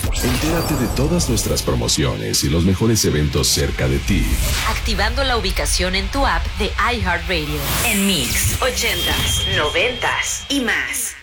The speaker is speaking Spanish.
Entérate de todas nuestras promociones y los mejores eventos cerca de ti. Activando la ubicación en tu app de iHeartRadio. En Mix, 80s, 90s y más.